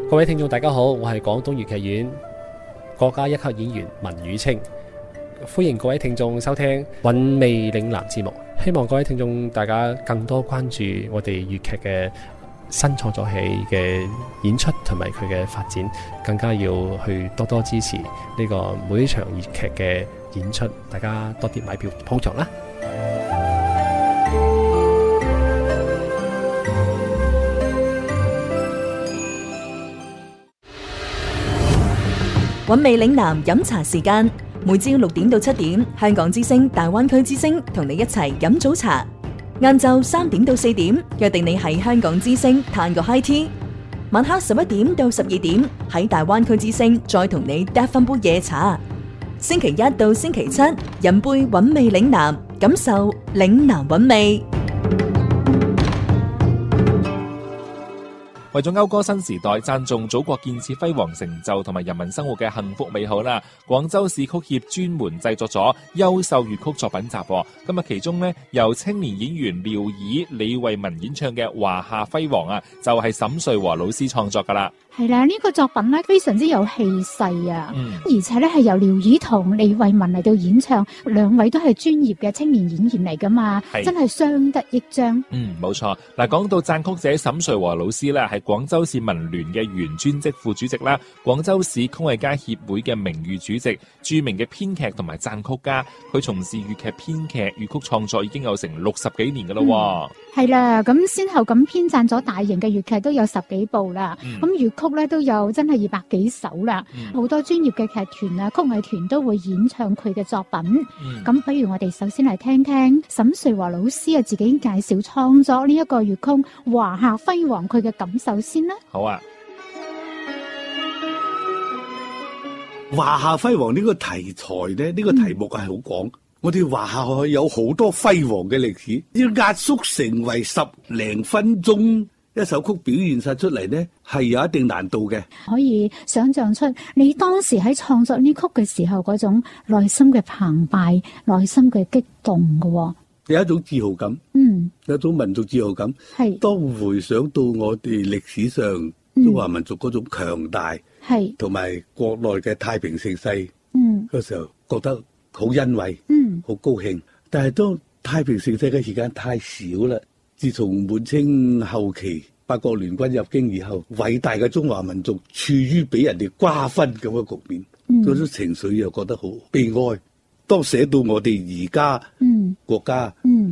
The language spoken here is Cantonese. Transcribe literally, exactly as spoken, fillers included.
各位聽眾大家好，我係廣東粵劇院國家一級演員文宇清，歡迎各位聽眾收聽韻味嶺南節目。希望各位聽眾大家更多關注我哋粵劇嘅新創作戲嘅演出同埋佢嘅發展，更加要去多多支持呢個每一場粵劇嘅演出，大家多啲買票捧場啦。 韻味嶺南飲茶時間，每朝六點到七點，香港之聲、大灣區之聲同你一齊飲早茶。晏晝三點到四點，約定你喺香港之聲嘆個 high tea。晚黑十一點到十二點，喺大灣區之聲再同你嗒翻杯夜茶。星期一到星期七，飲杯韻味嶺南，感受嶺南韻味。 為咗謳歌新時代，讚頌祖國建設輝煌成就同埋人民生活嘅幸福美好啦，廣州市曲協專門製作咗優秀粵曲作品集。今日其中呢，由青年演員廖以、李慧文演唱嘅《華夏輝煌》啊，就係沈瑞和老師創作噶啦。 係啦，呢、這個作品咧非常之有氣勢啊， 嗯、 而且咧係由廖以同李慧文嚟到演唱，兩位都係專業嘅青年演員嚟噶嘛，真係相得益彰。 嗯，冇錯。嗱，講到讚曲者沈瑞和老師咧，係廣州市文聯嘅原專職副主席啦，廣州市曲藝家協會嘅名譽主席，著名嘅編劇同埋讚曲家。佢從事粵劇編劇、粵曲創作已經有成六十幾年噶啦。 係啦、嗯，咁先後咁編撰咗大型嘅粵劇都有十幾部啦，咁粵、嗯、曲咧都有真係二百幾首啦，好、嗯、多專業嘅劇團啊、曲藝團都會演唱佢嘅作品。咁、嗯，不如我哋首先嚟聽聽沈瑞和老師啊自己介紹創作呢一個粵曲《華夏輝煌》佢嘅感受先啦。 好啊， 《華夏輝煌》呢個題材咧，呢、這個題目係好廣。嗯、我哋華夏有好多輝煌嘅歷史，要壓縮成為十零分鐘一首曲表現晒出嚟呢，係有一定難度嘅。 可以想象出你當時喺創作呢曲嘅時候嗰種內心嘅澎湃、內心嘅激動嘅， 有一種自豪感， 嗯， 有一種民族自豪感。係當回想到我哋歷史上中華民族嗰種強大，係同埋國內嘅太平盛世，嗯，嗰時候覺得好欣慰，嗯，好高興。但係當太平盛世嘅時間太少啦。自從滿清後期八國聯軍入京以後，偉大嘅中華民族處於俾人哋瓜分咁嘅局面，嗰種、嗯、情緒又覺得好悲哀。當寫到我哋而家國家。嗯嗯